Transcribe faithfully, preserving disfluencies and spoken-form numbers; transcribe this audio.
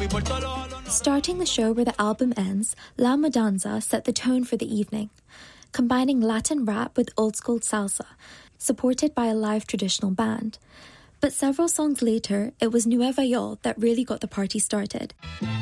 Starting the show where the album ends, La Mudanza set the tone for the evening, combining Latin rap with old-school salsa, supported by a live traditional band. But several songs later, it was Nueva York that really got the party started.